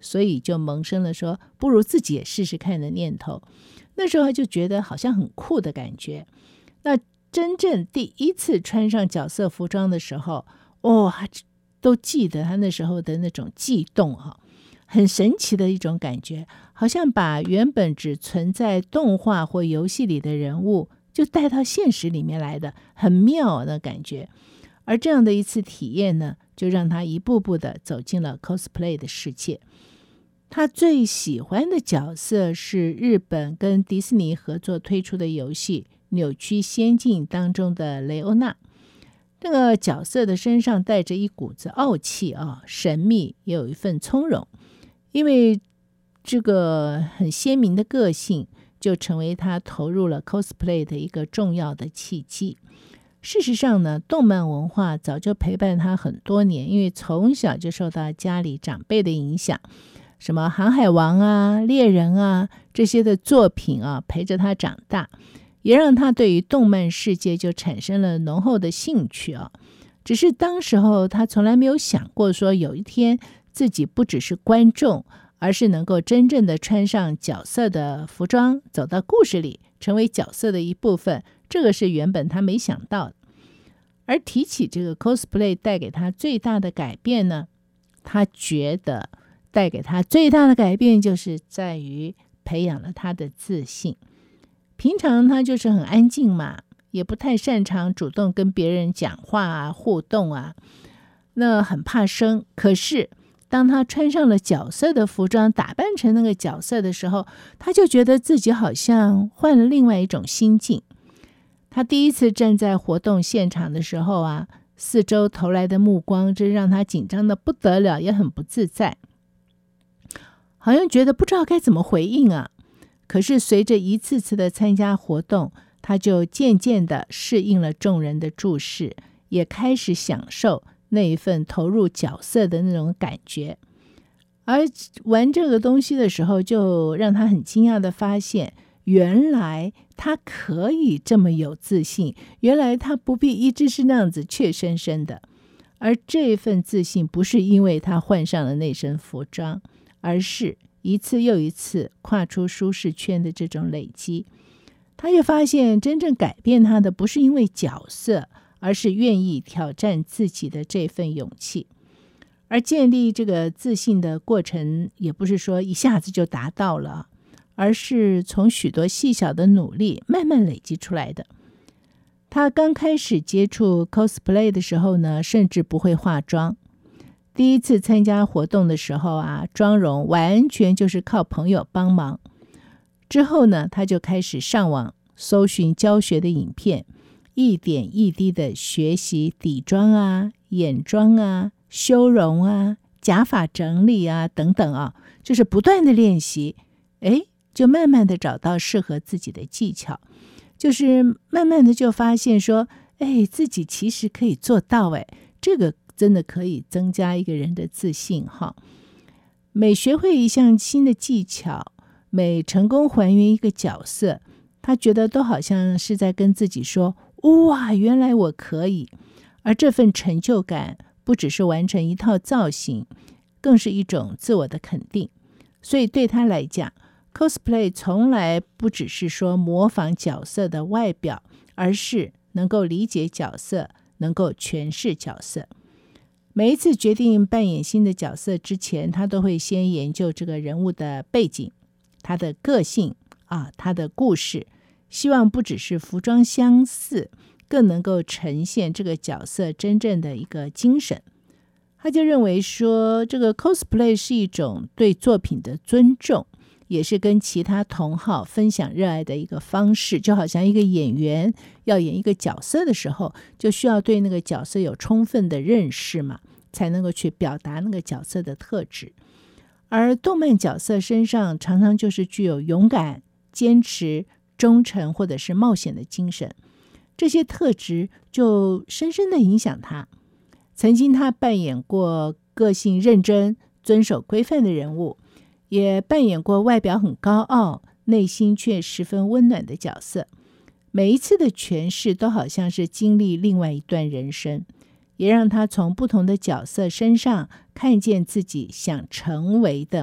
所以就萌生了说不如自己也试试看的念头。那时候就觉得好像很酷的感觉。那真正第一次穿上角色服装的时候，还都记得他那时候的那种悸动很神奇的一种感觉，好像把原本只存在动画或游戏里的人物就带到现实里面来的，很妙的感觉。而这样的一次体验呢，就让他一步步的走进了 cosplay 的世界。他最喜欢的角色是日本跟迪士尼合作推出的游戏《扭曲仙境》当中的雷欧娜。这个角色的身上带着一股子傲气神秘，也有一份从容。因为这个很鲜明的个性，就成为他投入了 cosplay 的一个重要的契机。事实上呢，动漫文化早就陪伴他很多年，因为从小就受到家里长辈的影响，什么航海王啊、猎人啊这些的作品陪着他长大，也让他对于动漫世界就产生了浓厚的兴趣只是当时候他从来没有想过说有一天自己不只是观众，而是能够真正的穿上角色的服装，走到故事里，成为角色的一部分，这个是原本他没想到的。而提起这个 cosplay 带给他最大的改变呢，他觉得带给他最大的改变就是在于培养了他的自信。平常他就是很安静嘛，也不太擅长主动跟别人讲话互动那很怕生。可是当他穿上了角色的服装，打扮成那个角色的时候，他就觉得自己好像换了另外一种心境。他第一次站在活动现场的时候四周投来的目光真让他紧张的不得了，也很不自在，好像觉得不知道该怎么回应可是随着一次次的参加活动，他就渐渐的适应了众人的注视，也开始享受那一份投入角色的那种感觉。而玩这个东西的时候，就让他很惊讶的发现，原来他可以这么有自信，原来他不必一直是那样子怯生生的。而这份自信不是因为他换上了那身服装，而是一次又一次跨出舒适圈的这种累积。他就发现真正改变他的不是因为角色，而是愿意挑战自己的这份勇气。而建立这个自信的过程也不是说一下子就达到了，而是从许多细小的努力慢慢累积出来的。他刚开始接触 cosplay 的时候呢，甚至不会化妆。第一次参加活动的时候妆容完全就是靠朋友帮忙。之后呢，他就开始上网搜寻教学的影片，一点一滴的学习底妆眼妆修容假发整理等等就是不断的练习，就慢慢的找到适合自己的技巧，就是慢慢的就发现说，自己其实可以做到这个真的可以增加一个人的自信每学会一项新的技巧，每成功还原一个角色，他觉得都好像是在跟自己说，哇，原来我可以。而这份成就感不只是完成一套造型，更是一种自我的肯定。所以对他来讲， cosplay 从来不只是说模仿角色的外表，而是能够理解角色，能够诠释角色。每一次决定扮演新的角色之前，他都会先研究这个人物的背景，他的个性他的故事，希望不只是服装相似，更能够呈现这个角色真正的一个精神。他就认为说，这个 cosplay 是一种对作品的尊重，也是跟其他同好分享热爱的一个方式。就好像一个演员要演一个角色的时候，就需要对那个角色有充分的认识嘛，才能够去表达那个角色的特质。而动漫角色身上常常就是具有勇敢、坚持、忠诚或者是冒险的精神，这些特质就深深的影响他。曾经他扮演过个性认真、遵守规范的人物，也扮演过外表很高傲、内心却十分温暖的角色。每一次的诠释都好像是经历另外一段人生，也让他从不同的角色身上看见自己想成为的